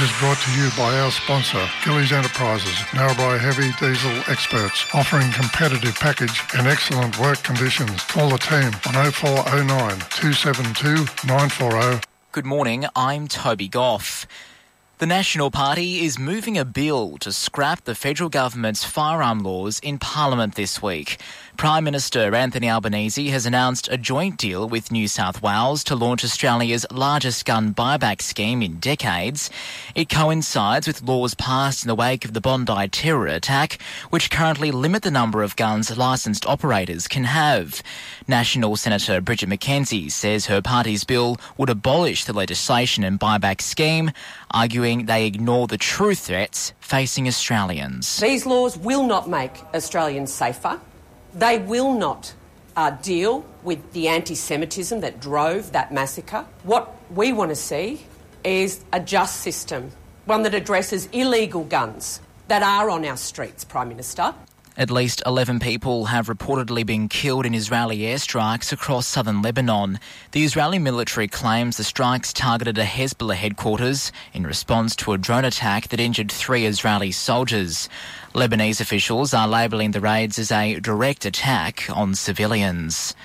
is brought to you by our sponsor, Gillies Enterprises, Narrabri Heavy Diesel Experts, offering competitive package and excellent work conditions. Call the team on 0409 272 940. Good morning, I'm Toby Goff. The National Party is moving a bill to scrap the federal government's firearm laws in Parliament this week. Prime Minister Anthony Albanese has announced a joint deal with New South Wales to launch Australia's largest gun buyback scheme in decades. It coincides with laws passed in the wake of the Bondi terror attack, which currently limit the number of guns licensed operators can have. National Senator Bridget McKenzie says her party's bill would abolish the legislation and buyback scheme, arguing they ignore the true threats facing Australians. These laws will not make Australians safer. They will not deal with the anti-Semitism that drove that massacre. What we want to see is a just system, one that addresses illegal guns that are on our streets, Prime Minister. At least 11 people have reportedly been killed in Israeli airstrikes across southern Lebanon. The Israeli military claims the strikes targeted a Hezbollah headquarters in response to a drone attack that injured 3 Israeli soldiers. Lebanese officials are labelling the raids as a direct attack on civilians.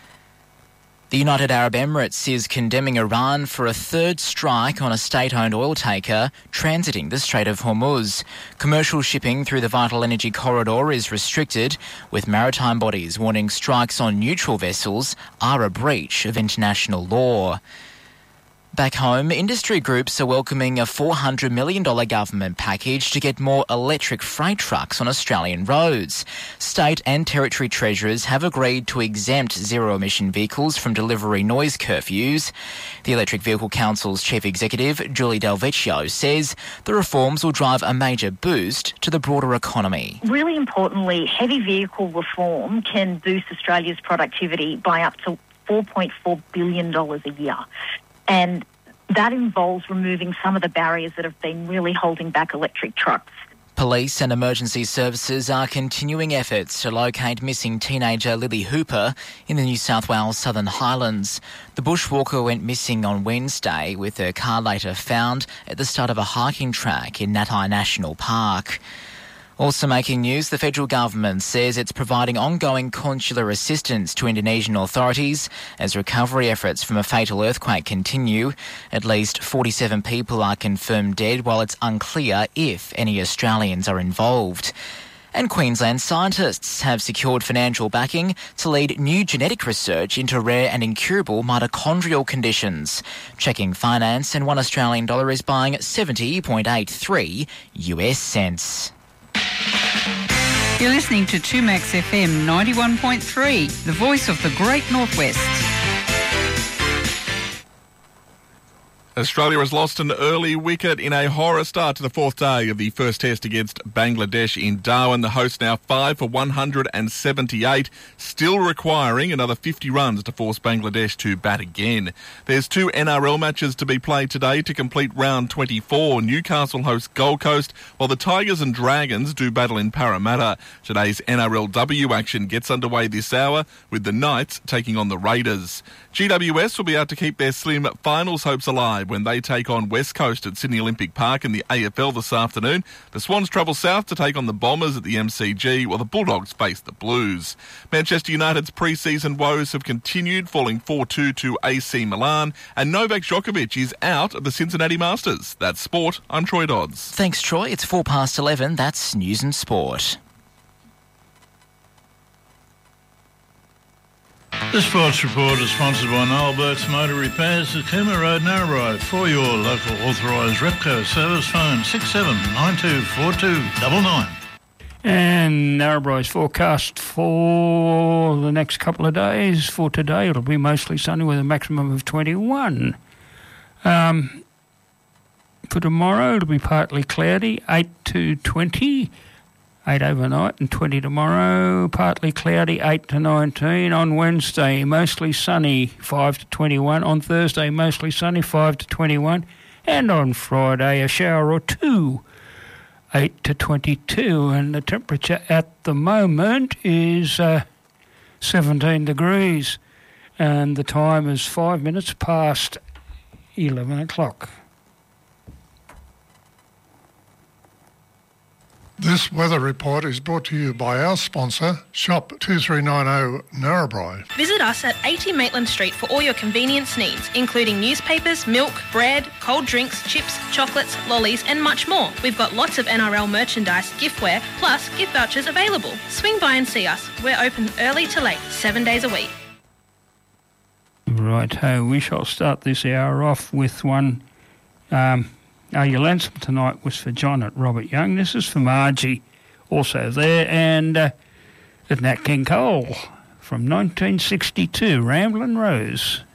The United Arab Emirates is condemning Iran for a third strike on a state-owned oil tanker transiting the Strait of Hormuz. Commercial shipping through the vital energy corridor is restricted, with maritime bodies warning strikes on neutral vessels are a breach of international law. Back home, industry groups are welcoming a $400 million government package to get more electric freight trucks on Australian roads. State and territory treasurers have agreed to exempt zero-emission vehicles from delivery noise curfews. The Electric Vehicle Council's chief executive, Julie Del Vecchio, says the reforms will drive a major boost to the broader economy. Really importantly, heavy vehicle reform can boost Australia's productivity by up to $4.4 billion a year. And that involves removing some of the barriers that have been really holding back electric trucks. Police and emergency services are continuing efforts to locate missing teenager Lily Hooper in the New South Wales Southern Highlands. The bushwalker went missing on Wednesday, with her car later found at the start of a hiking track in Natai National Park. Also making news, the federal government says it's providing ongoing consular assistance to Indonesian authorities as recovery efforts from a fatal earthquake continue. At least 47 people are confirmed dead, while it's unclear if any Australians are involved. And Queensland scientists have secured financial backing to lead new genetic research into rare and incurable mitochondrial conditions. Checking finance, and $1 Australian is buying 70.83 US cents. You're listening to 2Max FM 91.3, the voice of the Great Northwest. Australia has lost an early wicket in a horror start to the 4th day of the first test against Bangladesh in Darwin. The hosts now 5 for 178, still requiring another 50 runs to force Bangladesh to bat again. There's 2 NRL matches to be played today to complete round 24. Newcastle hosts Gold Coast, while the Tigers and Dragons do battle in Parramatta. Today's NRLW action gets underway this hour, with the Knights taking on the Raiders. GWS will be able to keep their slim finals hopes alive when they take on West Coast at Sydney Olympic Park in the AFL this afternoon. The Swans travel south to take on the Bombers at the MCG, while the Bulldogs face the Blues. Manchester United's pre-season woes have continued, falling 4-2 to AC Milan, and Novak Djokovic is out of the Cincinnati Masters. That's sport. I'm Troy Dodds. Thanks, Troy. It's 11:04. That's News and Sport. The Sports Report is sponsored by Noel Burke's Motor Repairs at Cooma Road, Narrabri. For your local authorised Repco service, phone 67924299. And Narrabri's forecast for the next couple of days. For today, it'll be mostly sunny with a maximum of 21. For tomorrow, it'll be partly cloudy, 8 to 20. 8 overnight and 20 tomorrow, partly cloudy, 8 to 19. On Wednesday, mostly sunny, 5 to 21. On Thursday, mostly sunny, 5 to 21. And on Friday, a shower or two, 8 to 22. And the temperature at the moment is 17 degrees. And the time is 5 minutes past 11 o'clock. This weather report is brought to you by our sponsor, Shop 2390 Narrabri. Visit us at 80 Maitland Street for all your convenience needs, including newspapers, milk, bread, cold drinks, chips, chocolates, lollies and much more. We've got lots of NRL merchandise, giftware, plus gift vouchers available. Swing by and see us. We're open early to late, 7 days a week. Righto, we shall start this hour off with one. Are You Lonesome Tonight was for John at Robert Young. This is for Margie, also there, and Nat King Cole from 1962, Ramblin' Rose.